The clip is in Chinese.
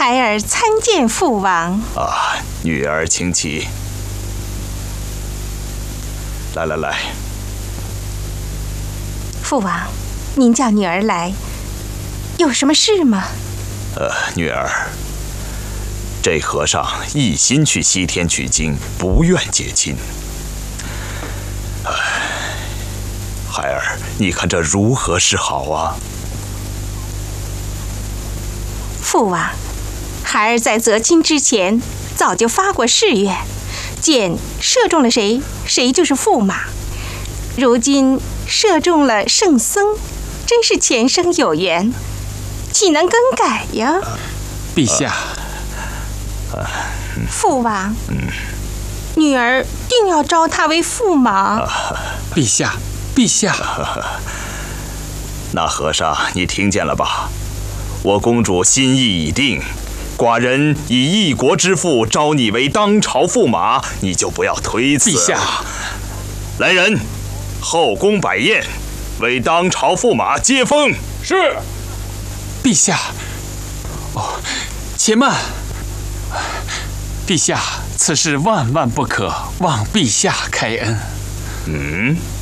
孩儿参见父王。 啊，女儿请起。来， 父王，您叫女儿来，有什么事吗？ 女儿，这和尚一心去西天取经，不愿结亲。孩儿，你看这如何是好啊？ 父王，孩儿在择亲之前早就发过誓愿，箭射中了谁，谁就是驸马。如今射中了圣僧，真是前生有缘，岂能更改呀？ 陛下， 父王，女儿定要招他为驸马。 陛下，陛下。 那和尚，你听见了吧？我公主心意已定，寡人以一国之父招你为当朝驸马，你就不要推辞。 陛下， 来人，后宫摆宴，为当朝驸马接风。 是。陛下，且慢。陛下，此事万万不可，望陛下开恩。